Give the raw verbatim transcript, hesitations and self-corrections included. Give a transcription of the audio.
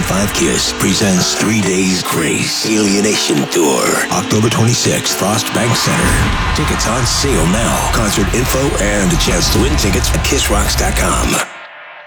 five Kiss presents Three Days Grace Alienation Tour. October twenty-sixth, Frost Bank Center. Tickets on sale now. Concert info and a chance to win tickets at kiss rocks dot com.